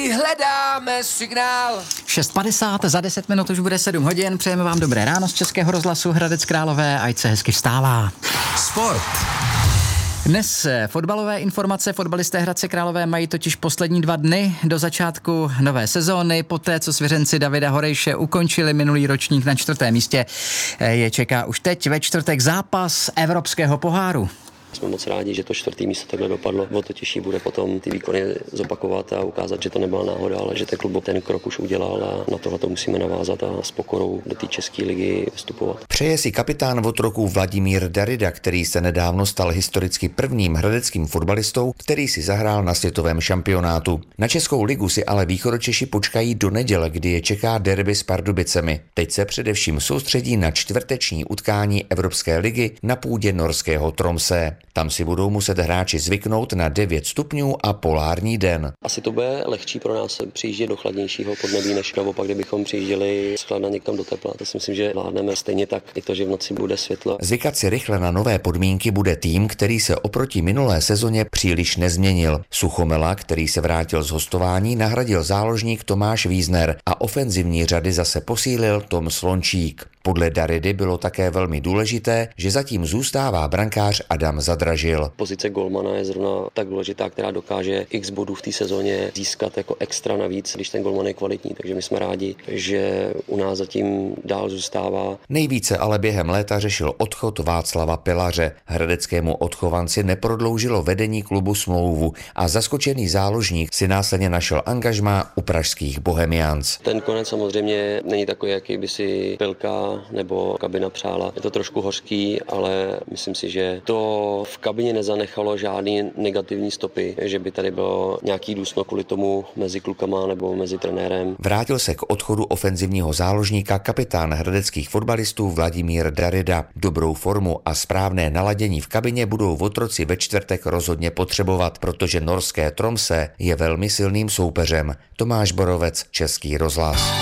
Hledáme signál. 6:50, za 10 minut už bude 7 hodin. Přejeme vám dobré ráno z Českého rozhlasu Hradec Králové, ať se hezky vstává. Sport. Dnes fotbalové informace. Fotbalisté Hradce Králové mají totiž poslední 2 dny do začátku nové sezóny. Poté, co svěřenci Davida Horejše ukončili minulý ročník na 4. místě, je čeká už teď ve čtvrtek zápas Evropského poháru. Jsme moc rádi, že to 4. místo takhle dopadlo. O to těžší bude potom ty výkony zopakovat a ukázat, že to nebyla náhoda, ale že ten klub ten krok už udělal a na tohle to musíme navázat a s pokorou do té české ligy vstupovat. Přeje si kapitán otroků Vladimír Darida, který se nedávno stal historicky prvním hradeckým fotbalistou, který si zahrál na světovém šampionátu. Na Českou ligu si ale východočeši počkají do neděle, kdy je čeká derby s Pardubicemi. Teď se především soustředí na čtvrteční utkání Evropské ligy na půdě norského Tromsø. Tam si budou muset hráči zvyknout na 9 stupňů a polární den. Asi to bude lehčí pro nás přijíždět do chladnějšího podnebí, než naopak, kdybychom přijížděli z chladna někam do tepla. To si myslím, že vládneme stejně tak, i to, že v noci bude světlo. Zvykat si rychle na nové podmínky bude tým, který se oproti minulé sezóně příliš nezměnil. Suchomela, který se vrátil z hostování, nahradil záložník Tomáš Wiesner a ofenzivní řady zase posílil Tom Slončík. Podle Daridy bylo také velmi důležité, že zatím zůstává brankář Adam Zadražil. Pozice golmana je zrovna tak důležitá, která dokáže x bodů v té sezóně získat jako extra navíc, když ten golman je kvalitní, takže my jsme rádi, že u nás zatím dál zůstává. Nejvíce ale během léta řešil odchod Václava Pilaře. Hradeckému odchovanci neprodloužilo vedení klubu smlouvu a zaskočený záložník si následně našel angažmá u pražských Bohemians. Ten konec samozřejmě není takový, jaký by si Pilka nebo kabina přála. Je to trošku hořký, ale myslím si, že to v kabině nezanechalo žádný negativní stopy, že by tady bylo nějaký důsno kvůli tomu mezi klukama nebo mezi trenérem. Vrátil se k odchodu ofenzivního záložníka kapitán hradeckých fotbalistů Vladimír Darida. Dobrou formu a správné naladění v kabině budou otroci ve čtvrtek rozhodně potřebovat, protože norské Tromsø je velmi silným soupeřem. Tomáš Borovec, Český rozhlas.